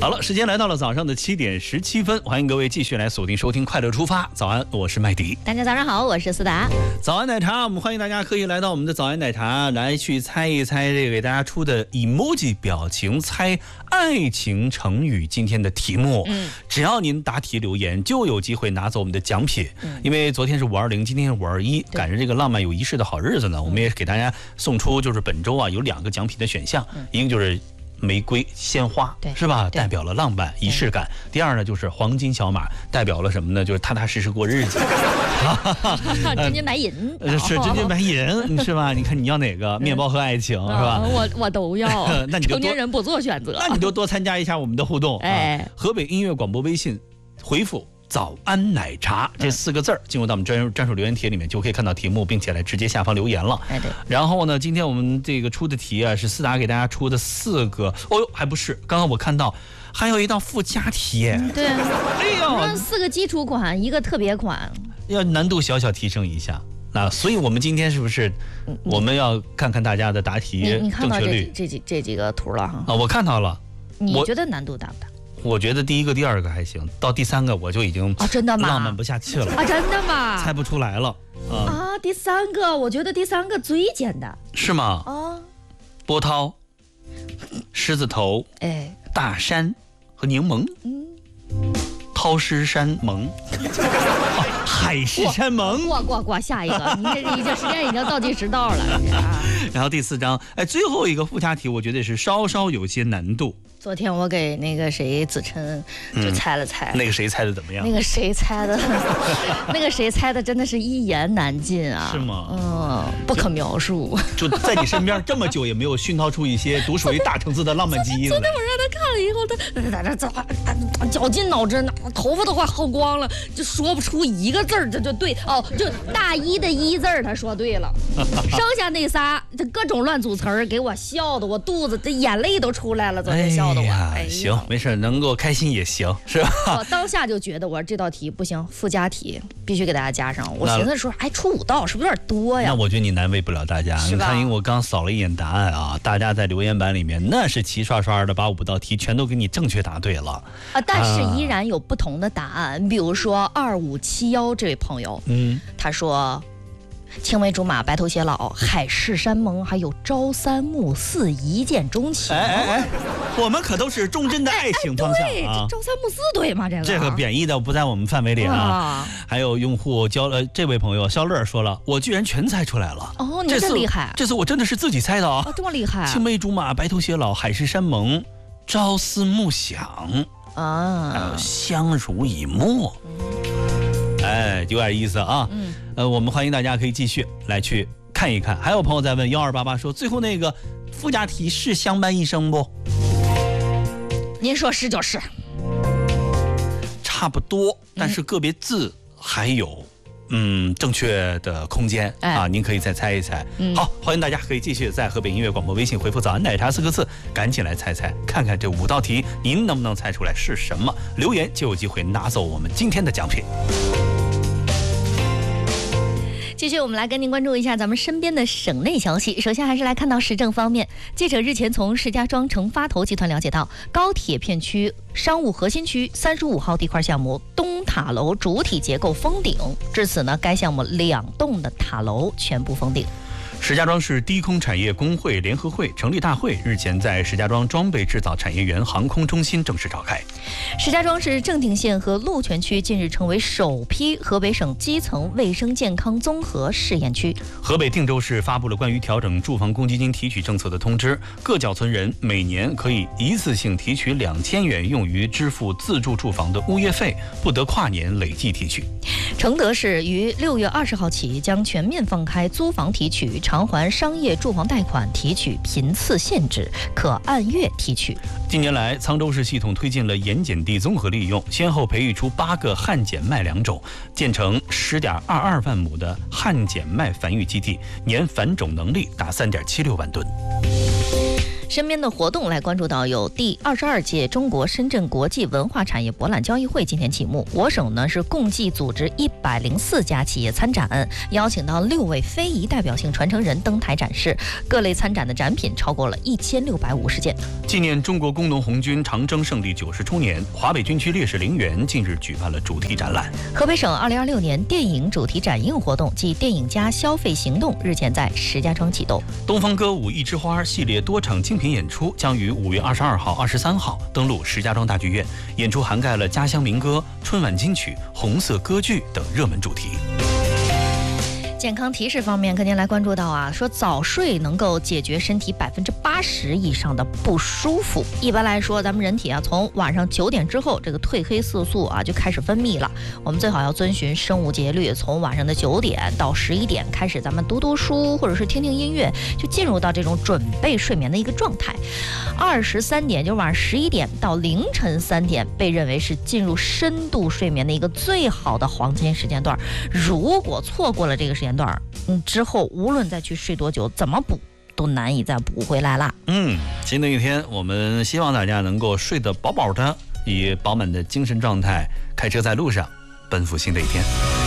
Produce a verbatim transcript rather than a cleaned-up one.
好了，时间来到了早上的七点十七分，欢迎各位继续来锁定收听快乐出发。早安，我是麦迪。 大家早上好，我是思达。 早安奶茶，我们欢迎大家可以来到我们的早安奶茶，来去猜一猜这个给大家出的 emoji 表情猜爱情成语今天的题目。嗯，只要您答题留言，就有机会拿走我们的奖品。嗯，因为昨天是五二零，今天是五二一，赶着这个浪漫有仪式的好日子呢，我们也给大家送出就是本周啊有两个奖品的选项，嗯、一个就是玫瑰鲜花，是吧？代表了浪漫仪式感。第二呢，就是黄金小马，代表了什么呢？就是踏踏实实过日子。 真金白银， 是真金白银，是吧？你看你要哪个？面包和爱情，是吧？ 我我都要。 那你就成年人不做选择， 那你就多参加一下我们的互动。哎，河北音乐广播微信回复早安奶茶这四个字儿，进入到我们专专属留言帖里面，就可以看到题目，并且来直接下方留言了。哎，对。然后呢，今天我们这个出的题啊，是思达给大家出的四个。哦呦，还不是，刚刚我看到还有一道附加题。 对，哎呦，四个基础款，一个特别款， 要难度小小提升一下。那所以我们今天是不是我们要看看大家的答题正确率？ 你看到这这几这几个图了哈？ 啊，我看到了。 你觉得难度大不大？ 我觉得第一个、第二个还行，到第三个我就已经啊，真的吗？ 浪漫不下去了啊，真的吗？ 猜不出来了啊！ 啊，第三个，我觉得第三个最简单， 是吗？啊，波涛、狮子头、哎、大山和柠檬，嗯，涛狮山盟，哦、海誓山盟， 过过过，下一个，你这已经时间已经倒计时到了。 然后第四章，哎，最后一个附加题，我觉得是稍稍有些难度。 昨天我给那个谁子琛就猜了猜、 嗯，那个谁猜的怎么样？ 那个谁猜的，那个谁猜的真的是一言难尽啊！ 是吗？ 嗯，不可描述。 就在你身边这么久，也没有熏陶出一些独属于大城市的浪漫基因。 昨天我让他看了以后，他在这绞尽脑汁，头发都快薅光了，就说不出一个字儿，这就对哦，就大一的一字儿他说对了，剩下那仨这各种乱组词儿，给我笑的我肚子这眼泪都出来了，昨天笑。 哎呀，行，没事，能够开心也行，是吧？ 我当下就觉得，我说这道题不行，附加题必须给大家加上。我寻思说，哎，出五道是不是有点多呀？ 那我觉得你难为不了大家。你看，因为我刚扫了一眼答案啊，大家在留言板里面那是齐刷刷的把五道题全都给你正确答对了啊，但是依然有不同的答案。啊、比如说二五七幺这位朋友，嗯，他说。青梅竹马、白头偕老、海誓山盟，还有朝三暮四、一见钟情。 哎哎哎，我们可都是忠贞的爱情方向啊！ 哎哎对，朝三暮四对吗？这个这个贬义的不在我们范围里啊。啊还有用户交呃，这位朋友肖乐说了，我居然全猜出来了。 哦，你真厉害！ 这次我真的是自己猜的啊！ 哦，这么厉害！ 青梅竹马、白头偕老、海誓山盟、朝思暮想啊，还有相濡以沫。嗯、哎，有点意思啊。嗯。呃，我们欢迎大家可以继续来去看一看。还有朋友在问幺二八八说，最后那个附加题是相伴一生不？ 您说是就是， 差不多，但是个别字还有嗯正确的空间、哎、啊，您可以再猜一猜。嗯、好，欢迎大家可以继续在河北音乐广播微信回复早安奶茶四个字，赶紧来猜猜，看看这五道题您能不能猜出来是什么？留言就有机会拿走我们今天的奖品。 继续，我们来跟您关注一下咱们身边的省内消息。首先还是来看到时政方面，记者日前从石家庄城发投集团了解到，高铁片区商务核心区三十五号地块项目东塔楼主体结构封顶，至此呢，该项目两栋的塔楼全部封顶。 石家庄市低空产业工会联合会成立大会日前在石家庄装备制造产业园航空中心正式召开。 石家庄市正定县和鹿泉区近日成为首批河北省基层卫生健康综合试验区。 河北定州市发布了关于调整住房公积金提取政策的通知，各缴存人每年可以一次性提取两千元用于支付自住住房的物业费，不得跨年累计提取。 承德市于六月二十号起将全面放开租房提取、偿还商业住房贷款提取频次限制，可按月提取。 近年来，沧州市系统推进了盐碱地综合利用，先后培育出八个旱碱麦良种，建成十点二二万亩的旱碱麦繁育基地，年繁种能力达三点七六万吨。 身边的活动来关注到有第二十二届中国深圳国际文化产业博览交易会今天启幕，我省呢是共计组织一百零四家企业参展，邀请到六位非遗代表性传承人登台展示，各类参展的展品超过了一千六百五十件。 纪念中国工农红军长征胜利九十周年，华北军区烈士陵园近日举办了主题展览。 河北省二零二六年电影主题展映活动暨电影家消费行动日前在石家庄启动。 东方歌舞一枝花系列多场精品演出将于五月二十二号、二十三号登陆石家庄大剧院，演出涵盖了家乡民歌、春晚金曲、红色歌剧等热门主题。 健康提示方面，跟您来关注到啊，说早睡能够解决身体百分之八十以上的不舒服。一般来说，咱们人体啊，从晚上九点之后，这个褪黑色素啊就开始分泌了。我们最好要遵循生物节律，从晚上的九点到十一点开始，咱们读读书或者是听听音乐，就进入到这种准备睡眠的一个状态。二十三点，就是晚上十一点到凌晨三点，被认为是进入深度睡眠的一个最好的黄金时间段。如果错过了这个时间段，嗯，之后无论再去睡多久，怎么补都难以再补回来了。 嗯，新的一天，我们希望大家能够睡得饱饱的，以饱满的精神状态开车在路上，奔赴新的一天。